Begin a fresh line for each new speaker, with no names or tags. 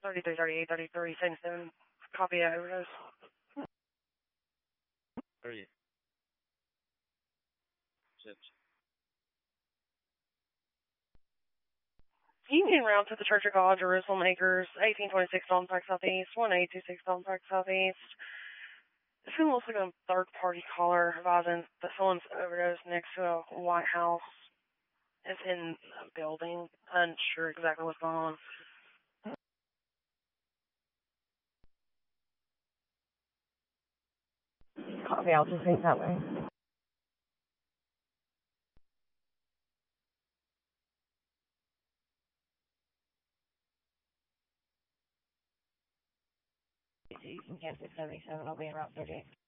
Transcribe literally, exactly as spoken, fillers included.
thirty-three, thirty-eight, thirty-three, seventy-seven. Copy that overdose.
thirty. Shit.
You can route to the Church of God, Jerusalem Acres, eighteen twenty-six Dalton Park Southeast, one eight two six Dalton Park Southeast. This one looks like a third-party caller advising that someone's overdosed next to a White House. It's in a building. Unsure exactly what's going on. Copy, I'll just think that way. You can cancel seventy-seven. I'll be in Route thirty-eight.